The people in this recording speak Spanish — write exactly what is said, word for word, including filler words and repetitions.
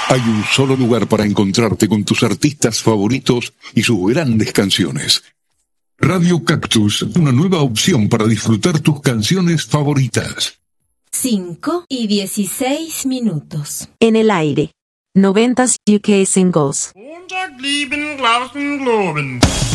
Hay un solo lugar para encontrarte con tus artistas favoritos y sus grandes canciones. Radio Cactus, una nueva opción para disfrutar tus canciones favoritas. cinco y dieciséis minutos. En el aire. noventas U K Singles. Montag lieben, Glauben, Globen.